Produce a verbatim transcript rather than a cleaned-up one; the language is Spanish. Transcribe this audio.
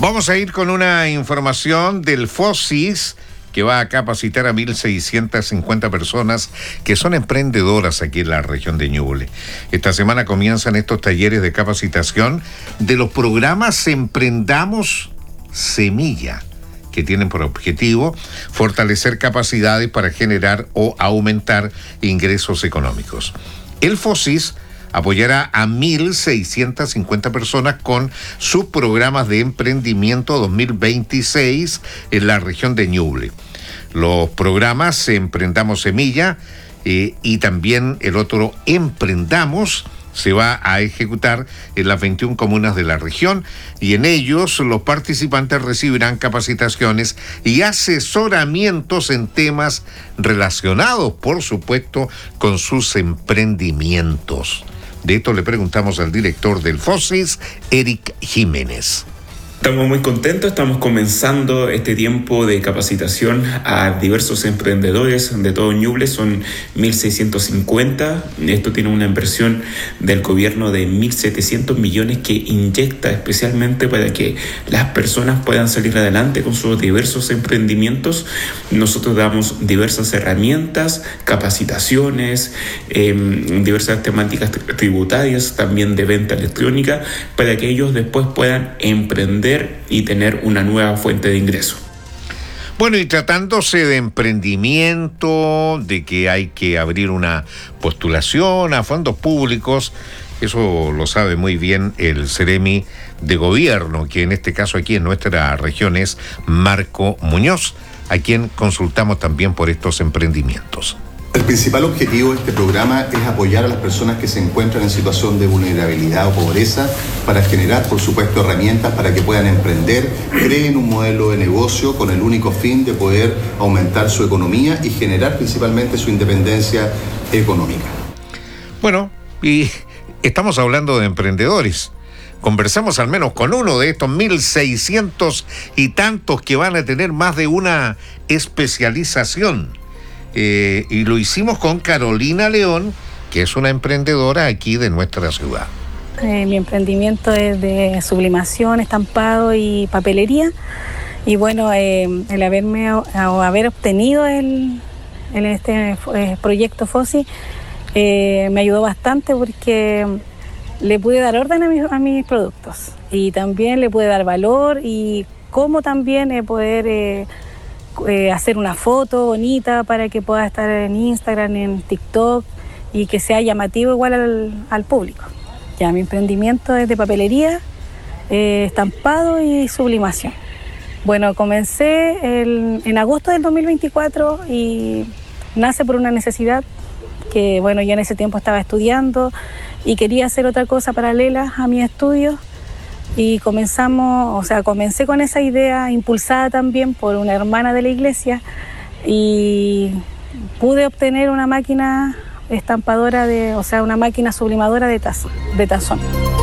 Vamos a ir con una información del FOSIS, que va a capacitar a mil seiscientas cincuenta personas que son emprendedoras aquí en la región de Ñuble. Esta semana comienzan estos talleres de capacitación de los programas Emprendamos Semilla, que tienen por objetivo fortalecer capacidades para generar o aumentar ingresos económicos. El FOSIS apoyará a mil seiscientas cincuenta personas con sus programas de emprendimiento dos mil veintiséis en la región de Ñuble. Los programas Emprendamos Semilla eh, y también el otro Emprendamos se va a ejecutar en las veintiuna comunas de la región, y en ellos los participantes recibirán capacitaciones y asesoramientos en temas relacionados, por supuesto, con sus emprendimientos. De esto le preguntamos al director del FOSIS, Eric Jiménez. Estamos muy contentos, estamos comenzando este tiempo de capacitación a diversos emprendedores de todo Ñuble, son mil seiscientos cincuenta. Esto tiene una inversión del gobierno de mil setecientos millones que inyecta especialmente para que las personas puedan salir adelante con sus diversos emprendimientos. Nosotros damos diversas herramientas, capacitaciones, eh, diversas temáticas tributarias, también de venta electrónica, para que ellos después puedan emprender y tener una nueva fuente de ingreso. Bueno, y tratándose de emprendimiento, de que hay que abrir una postulación a fondos públicos, eso lo sabe muy bien el Ceremi de Gobierno, que en este caso aquí en nuestra región es Marco Muñoz, a quien consultamos también por estos emprendimientos. El principal objetivo de este programa es apoyar a las personas que se encuentran en situación de vulnerabilidad o pobreza para generar, por supuesto, herramientas para que puedan emprender, creen un modelo de negocio con el único fin de poder aumentar su economía y generar principalmente su independencia económica. Bueno, y estamos hablando de emprendedores. Conversamos al menos con uno de estos mil seiscientos y tantos que van a tener más de una especialización. Eh, y lo hicimos con Carolina León, que es una emprendedora aquí de nuestra ciudad. Eh, mi emprendimiento es de sublimación, estampado y papelería. Y bueno, eh, el haberme o haber obtenido el, el este eh, proyecto FOSI eh, me ayudó bastante porque le pude dar orden a, mi, a mis productos y también le pude dar valor y cómo también eh, poder eh, Eh, hacer una foto bonita para que pueda estar en Instagram, en TikTok y que sea llamativo igual al, al público. Ya mi emprendimiento es de papelería, eh, estampado y sublimación. Bueno, comencé el, en agosto del dos mil veinticuatro y nace por una necesidad que, bueno, yo en ese tiempo estaba estudiando y quería hacer otra cosa paralela a mis estudios. Y comenzamos, o sea, comencé con esa idea impulsada también por una hermana de la iglesia y pude obtener una máquina estampadora, de, o sea, una máquina sublimadora de, taz, de tazón.